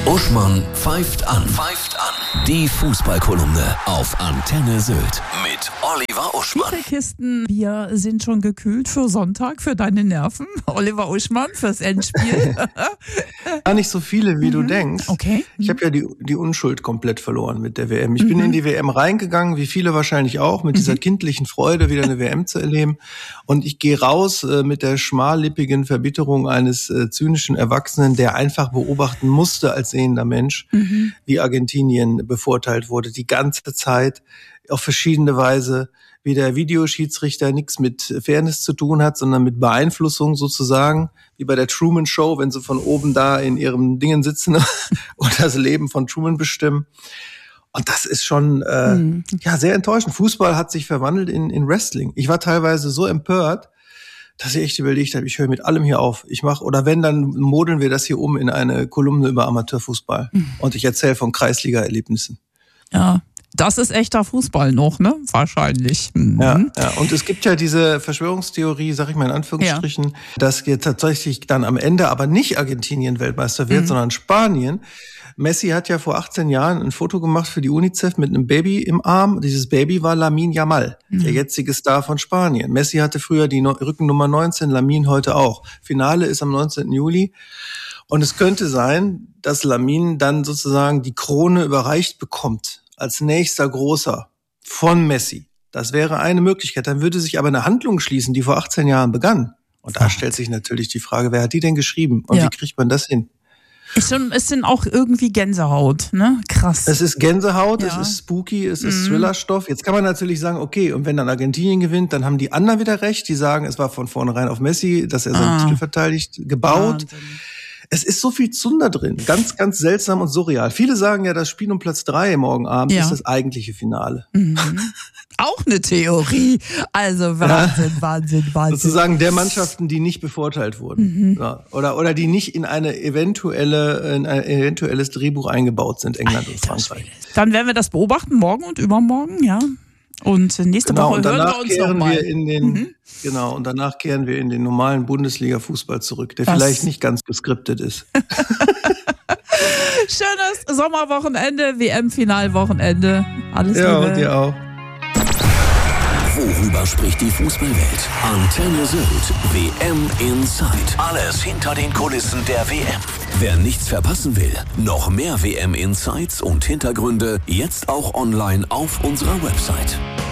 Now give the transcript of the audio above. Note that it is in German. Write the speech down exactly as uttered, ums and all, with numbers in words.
Uschmann pfeift an. Pfeift an. Die Fußballkolumne auf Antenne Sylt mit Oliver Uschmann. Wie viele Kisten Bier sind schon gekühlt für Sonntag, für deine Nerven? Oliver Uschmann fürs Endspiel. Gar nicht so viele, wie mhm. du denkst. Okay. Ich habe ja die, die Unschuld komplett verloren mit der W M. Ich mhm. bin in die W M reingegangen, wie viele wahrscheinlich auch, mit mhm. dieser kindlichen Freude, wieder eine W M zu erleben. Und ich gehe raus äh, mit der schmallippigen Verbitterung eines äh, zynischen Erwachsenen, der einfach beobachten musste als sehender Mensch, mhm. wie Argentinien bevorteilt wurde, die ganze Zeit, auf verschiedene Weise, wie der Videoschiedsrichter nichts mit Fairness zu tun hat, sondern mit Beeinflussung sozusagen, wie bei der Truman Show, wenn sie von oben da in ihrem Dingen sitzen und das Leben von Truman bestimmen. Und das ist schon äh, mhm. ja sehr enttäuschend. Fußball hat sich verwandelt in, in Wrestling. Ich war teilweise so empört, dass ich echt überlegt habe, ich höre mit allem hier auf. Ich mache, oder wenn, dann modeln wir das hier um in eine Kolumne über Amateurfußball. Mhm. Und ich erzähle von Kreisliga-Erlebnissen. Ja, das ist echter Fußball noch, ne? Wahrscheinlich. Mhm. Ja, ja, und es gibt ja diese Verschwörungstheorie, sag ich mal in Anführungsstrichen, ja. dass jetzt tatsächlich dann am Ende aber nicht Argentinien Weltmeister wird, mhm. sondern Spanien. Messi hat ja vor achtzehn Jahren ein Foto gemacht für die UNICEF mit einem Baby im Arm. Dieses Baby war Lamine Yamal, mhm. der jetzige Star von Spanien. Messi hatte früher die Rückennummer neunzehn, Lamine heute auch. Finale ist am neunzehnten Juli. Und es könnte sein, dass Lamine dann sozusagen die Krone überreicht bekommt als nächster Großer von Messi. Das wäre eine Möglichkeit. Dann würde sich aber eine Handlung schließen, die vor achtzehn Jahren begann. Und da stellt sich natürlich die Frage, wer hat die denn geschrieben? Und ja. wie kriegt man das hin? Ist schon, ist denn auch irgendwie Gänsehaut, ne? Krass. Es ist Gänsehaut, ja. es ist spooky, es ist mhm. Thrillerstoff. Jetzt kann man natürlich sagen, okay, und wenn dann Argentinien gewinnt, dann haben die anderen wieder recht. Die sagen, es war von vornherein auf Messi, dass er seinen ah. Titel verteidigt, gebaut. Wahnsinn. Es ist so viel Zunder drin. Ganz, ganz seltsam und surreal. Viele sagen ja, das Spiel um Platz drei morgen Abend ja. ist das eigentliche Finale. Mhm. Auch eine Theorie. Also Wahnsinn, ja. Wahnsinn, Wahnsinn. Sozusagen der Mannschaften, die nicht bevorteilt wurden. Mhm. Ja. Oder, oder die nicht in eine eventuelle, in ein eventuelles Drehbuch eingebaut sind, England Alter, und Frankreich. Dann werden wir das beobachten, morgen und übermorgen, ja. Und nächste genau, Woche und hören danach wir uns kehren noch mal. Wir in den, mhm. Genau, und danach kehren wir in den normalen Bundesliga-Fußball zurück, der das vielleicht nicht ganz geskriptet ist. Schönes Sommerwochenende, W M-Finalwochenende. Alles ja, Liebe. Ja, und dir auch. Worüber spricht die Fußballwelt? Antenne Sylt, W M Inside. Alles hinter den Kulissen der W M. Wer nichts verpassen will, noch mehr W M Insights und Hintergründe jetzt auch online auf unserer Website.